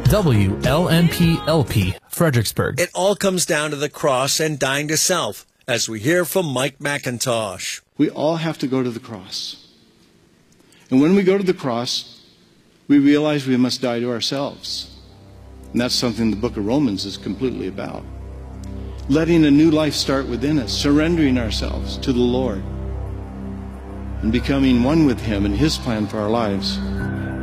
WLNP-LP, Fredericksburg. It all comes down to the cross and dying to self, as we hear from Mike McIntosh. We all have to go to the cross. And when we go to the cross, we realize we must die to ourselves. And that's something the book of Romans is completely about. Letting a new life start within us, surrendering ourselves to the Lord, and becoming one with Him and His plan for our lives.